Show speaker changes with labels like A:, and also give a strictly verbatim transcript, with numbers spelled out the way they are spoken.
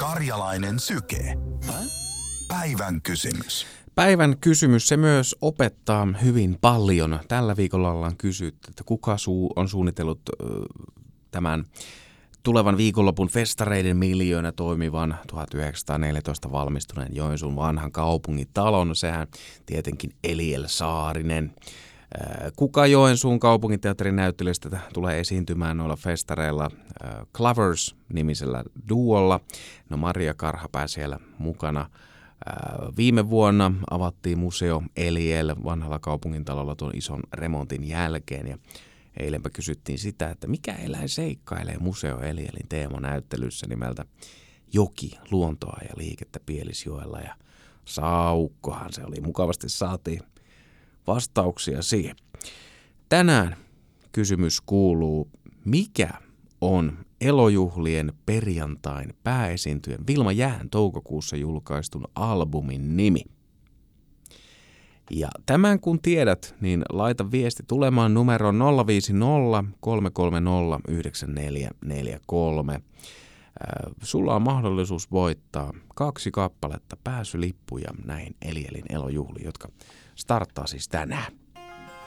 A: Karjalainen syke. Päivän kysymys.
B: Päivän kysymys, se myös opettaa hyvin paljon. Tällä viikolla ollaan kysytty, että kuka suu on suunnitellut ö, tämän tulevan viikonlopun festareiden miljöönä toimivan tuhatyhdeksänsataaneljätoista valmistuneen Joensuun vanhan kaupungin talon. Sehän tietenkin Eliel Saarinen. Kuka Joensuun kaupunginteatterin näyttelijöistä tulee esiintymään noilla festareilla Clovers-nimisellä duolla? No Maria Karhapää siellä mukana. Viime vuonna avattiin museo Eliel vanhalla kaupungintalolla tuon ison remontin jälkeen ja eilenpä kysyttiin sitä, että mikä eläin seikkailee museo Elielin teemanäyttelyssä nimeltä Joki, luontoa ja liikettä Pielisjoella ja saukkohan se oli. Mukavasti saatiin vastauksia siihen. Tänään kysymys kuuluu, mikä on elojuhlien perjantain pääesiintyjen Vilma Jähän toukokuussa julkaistun albumin nimi? Ja tämän kun tiedät, niin laita viesti tulemaan numeroon nolla viisi nolla kolme kolme nolla yhdeksän neljä neljä kolme. Sulla on mahdollisuus voittaa kaksi kappaletta pääsylippuja näihin Elielin elojuhliin, jotka starttaa siis tänään.